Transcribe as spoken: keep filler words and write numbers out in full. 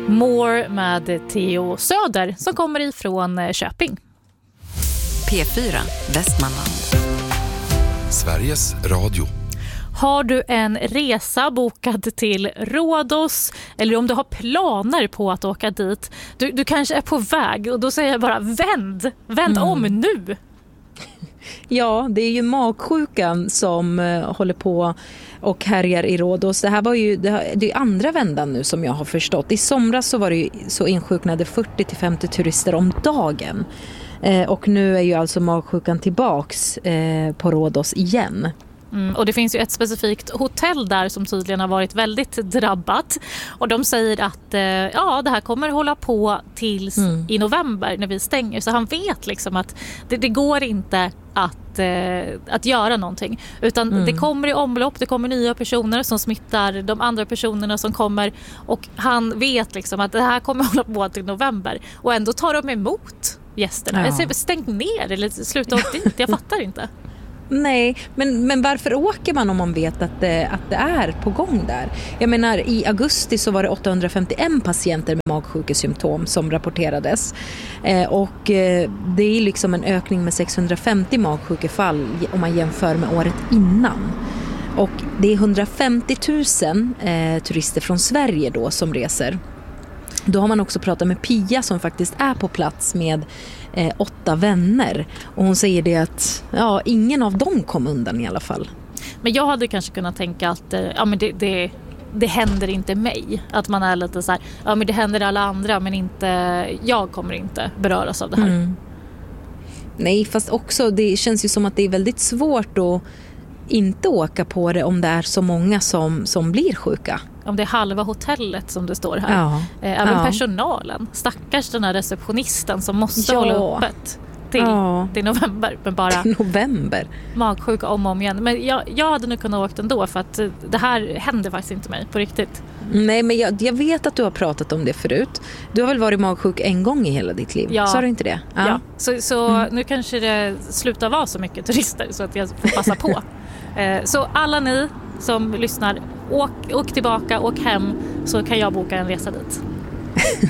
More med Theo Söder som kommer ifrån Köping. P fyra Västmanland. Sveriges Radio. Har du en resa bokad till Rhodos eller om du har planer på att åka dit, du, du kanske är på väg och då säger jag bara vänd, vänd mm. om nu. Ja, det är ju magsjukan som uh, håller på och härjar i Rhodos. Det här var ju det, här, det är andra vändan nu som jag har förstått. I somras så var det ju så insjuknade fyrtio till femtio turister om dagen. Eh, och nu är ju alltså magsjukan tillbaks eh, på Rhodos igen. Mm, och det finns ju ett specifikt hotell där som tydligen har varit väldigt drabbat. Och de säger att eh, ja, det här kommer hålla på tills mm. i november när vi stänger. Så han vet liksom att det, det går inte att, eh, att göra någonting. Utan mm. det kommer i omlopp, det kommer nya personer som smittar de andra personerna som kommer. Och han vet liksom att det här kommer hålla på till november. Och ändå tar de emot gästerna. Ja. Jag stängt ner eller sluta åka dit, jag fattar inte. Nej, men, men varför åker man om man vet att det, att det är på gång där? Jag menar, i augusti så var det åttahundrafemtioen patienter med magsjukesymptom som rapporterades. Eh, och eh, det är liksom en ökning med sexhundrafemtio magsjukefall om man jämför med året innan. Och det är hundrafemtio tusen eh, turister från Sverige då som reser. Då har man också pratat med Pia som faktiskt är på plats med eh, åtta vänner. Och hon säger det att ja, ingen av dem kom undan i alla fall. Men jag hade kanske kunnat tänka att eh, ja, men det, det, det händer inte mig. Att man är lite så här, ja men det händer alla andra men inte, jag kommer inte beröras av det här. Mm. Nej, fast också det känns ju som att det är väldigt svårt att inte åka på det om det är så många som, som blir sjuka. Om det är halva hotellet som det står här. Ja. Även ja. personalen. Stackars den här receptionisten som måste ja. hålla öppet till, ja. till november. Men bara till november. Magsjuka om och om igen. Men jag, jag hade nog kunnat åka ändå för att det här händer faktiskt inte mig på riktigt. Nej, men jag, jag vet att du har pratat om det förut. Du har väl varit magsjuk en gång i hela ditt liv? Ja. Sa du inte det? Ja, ja. Så, så mm. nu kanske det slutar vara så mycket turister så att jag får passa på. Så alla ni som lyssnar, åk, åk tillbaka, åk hem så kan jag boka en resa dit.